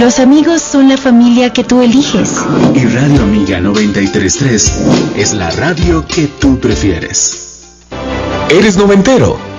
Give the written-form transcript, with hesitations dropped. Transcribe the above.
Los amigos son la familia que tú eliges. Y Radio Amiga 93.3 es la radio que tú prefieres. ¿Eres noventero?